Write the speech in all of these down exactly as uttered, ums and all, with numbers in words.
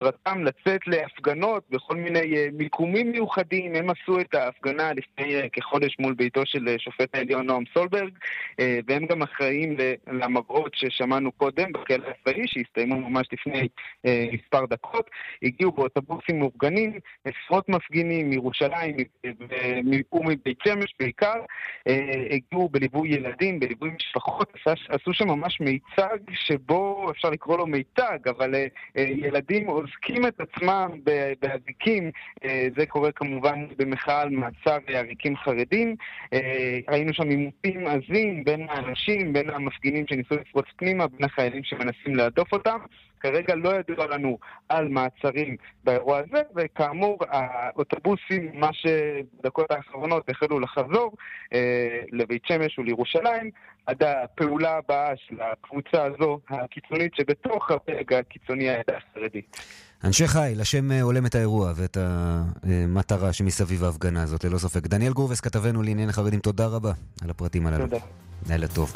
מטרתם לצאת להפגנות בכל מיני מיקומים מיוחדים. הם עשו את ההפגנה לפני כחודש מול ביתו של שופט העליון נועם סולברג, והם גם אחראים למברות ששמענו קודם בכלא הצבאי, שהסתיימו ממש לפני מספר דקות. הגיעו באוטובוסים מאורגנים עשרות מפגינים מירושלים ומבית שמש בעיקר, הגיעו בליווי ילדים, בליווי משפחות, עשו שם ממש מיצג שבו אפשר לקרוא לו מיתג, אבל ילדים עוזקים את עצמם באזיקים. זה קורה כמובן במחאה על מעצר עריקים חרדים. ראינו שם עימותים עזים בין האנשים, בין המפגינים שניסו לפרוץ פנימה, בין החיילים שמנסים להדוף אותם. כרגע לא ידוע לנו על מעצרים באירוע הזה, וכאמור האוטובוסים מה שבדקות האחרונות החלו לחזור אה, לבית שמש ולירושלים. עד הפעולה הבאה של הקבוצה הזו הקיצונית שבתוך הפלג הקיצוני העדה החרדית. אנשי חיל, השם עולם את האירוע ואת המטרה שמסביב ההפגנה הזאת, ללא ספק. דניאל גרובס, כתבנו לעניין חרדים, תודה רבה על הפרטים הללו. תודה. לילה טוב.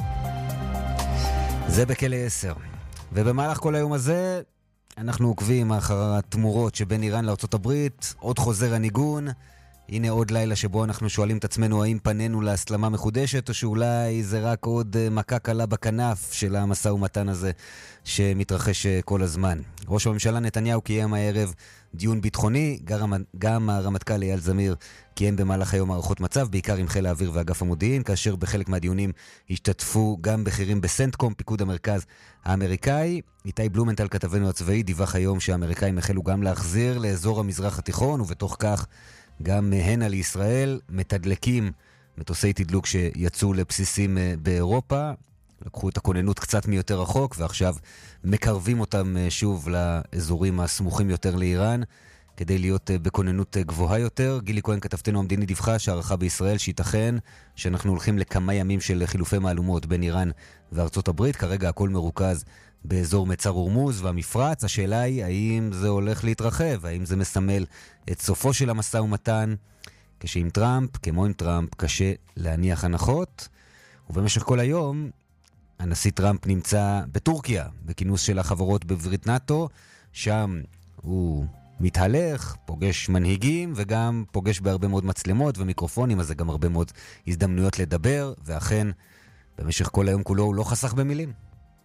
זה בכלא עשר. ובמהלך כל היום הזה אנחנו עוקבים אחר התמורות שבין איראן לארצות הברית, עוד חוזר הניגון. הנה עוד לילה שבו אנחנו שואלים את עצמנו האם פנינו להסלמה מחודשת, או שאולי זה רק עוד מכה קלה בכנף של המשא ומתן הזה שמתרחש כל הזמן. ראש הממשלה נתניהו קיים הערב דיון ביטחוני, גם הרמטכ"ל אייל זמיר קיים במהלך היום הערכות מצב, בעיקר עם חיל האוויר ואגף המודיעין, כאשר בחלק מהדיונים השתתפו גם בכירים בסנטקום, פיקוד המרכז האמריקאי. איתי בלומנטל, כתבנו הצבאי, דיווח היום שהאמריקאים החלו גם להחזיר לאזור המזרח התיכון, ובתוך כך גם הנה לישראל מתדלקים מטוסי תדלוק שיצאו לבסיסים באירופה, לקחו את הכוננות קצת מיותר רחוק, ועכשיו מקרבים אותם שוב לאזורים הסמוכים יותר לאיראן, כדי להיות בכוננות גבוהה יותר. גילי כהן, כתבתנו המדיני, דיווחה שהערכה בישראל שייתכן שאנחנו הולכים לכמה ימים של חילופי מהלומות בין איראן וארצות הברית. כרגע הכל מרוכז באזור מצר הורמוז והמפרץ. השאלה היא האם זה הולך להתרחב, האם זה מסמל את סופו של המשא ומתן, כשעם טראמפ, כמו עם טראמפ, קשה להניח הנחות. ובמשך כל היום הנשיא טראמפ נמצא בטורקיה, בכינוס של החברות בברית נאטו. שם הוא מתהלך, פוגש מנהיגים, וגם פוגש בהרבה מאוד מצלמות ומיקרופונים, אז זה גם הרבה מאוד הזדמנויות לדבר, ואכן במשך כל היום כולו הוא לא חסך במילים.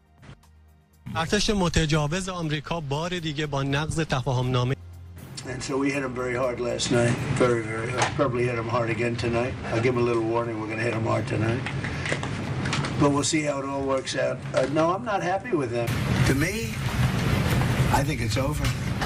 ارتش متجاوز آمریکا بار دیگه با نقض تفاهمنامه. And so we hit him very hard last night. Very, very hard. Probably hit him hard again tonight. I'll give him a little warning. We're going to hit him hard tonight. But we'll see how it all works out. Uh, no, I'm not happy with them. To me, I think it's over.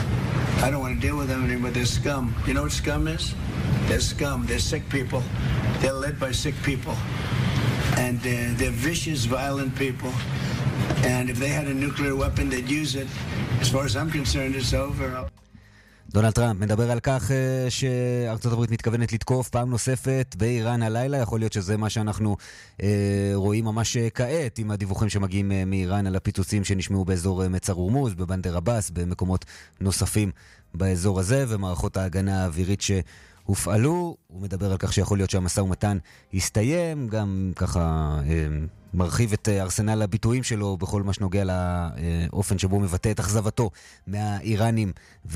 I don't want to deal with them anymore. They're scum. You know what scum is? They're scum. They're sick people. They're led by sick people. And uh, they're vicious, violent people. And if they had a nuclear weapon, they'd use it. As far as I'm concerned, it's over. דונלד טראמפ מדבר על כך שארצות הברית מתכוונת לתקוף פעם נוספת באיראן הלילה. יכול להיות שזה מה שאנחנו אה, רואים ממש כעת עם הדיווחים שמגיעים מאיראן על הפיצוצים שנשמעו באזור מצר הורמוז, בבנדר עבאס, במקומות נוספים באזור הזה, ומערכות ההגנה האווירית שהופעלו. הוא מדבר על כך שיכול להיות שהמשא ומתן יסתיים, גם ככה אה, מרחיב את ארסנל הביטויים שלו בכל מה שנוגע לאופן שבו הוא מבטא את אכזבתו מהאיראנים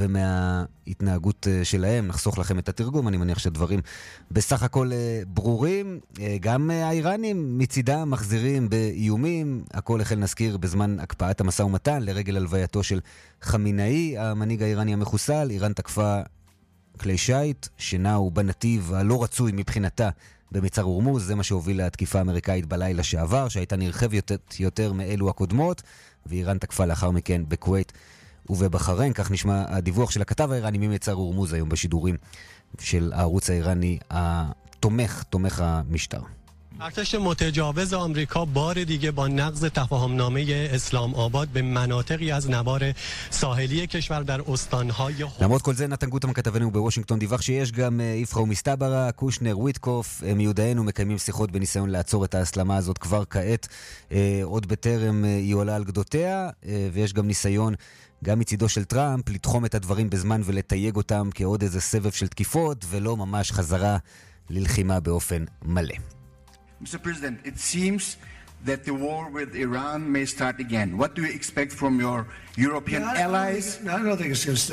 ומההתנהגות שלהם. נחסוך לכם את התרגום, אני מניח שהדברים בסך הכל ברורים. גם האיראנים מצידם מחזירים באיומים. הכל החל, נזכיר, בזמן הקפאת המשא ומתן לרגל הלווייתו של חמינאי, המנהיג האיראני המחוסל. איראן תקפה כלי שייט שנעו בנתיב הלא רצוי מבחינתה במצר הורמוז. זה מה שהוביל להתקיפה האמריקאית בלילה שעבר, שהייתה נרחבת יותר, יותר מאלו הקודמות, ואיראן תקפה לאחר מכן בכווית ובבחריין. כך נשמע הדיווח של הכתב האיראני ממצר הורמוז היום בשידורים של הערוץ האיראני התומך, תומך המשטר. ارتش متجاوز آمریکا بار دیگه با نقض تفاهمنامه اسلام آباد به مناطقی از نوار ساحلی کشور در استانهای למרות כל זה, נתן גוטמן, כתבנו בוושינגטון, דיווח שיש גם יפרח מסתברא, קושנר, וויטקוף, מיודענו מקיימים שיחות בניסיון לעצור את ההסלמה הזאת כבר כעת, עוד בטרם היא עולה על גדותיה, ויש גם ניסיון גם מצידו של טראמפ לתחום את הדברים בזמן ולתייג אותם כעוד איזה סבב של תקיפות, ולא ממש חזרה ללחימה באופן מלא. Mister President, it seems that the war with Iran may start again. What do you expect from your European no, I allies? Think, no, I don't think it's going to start.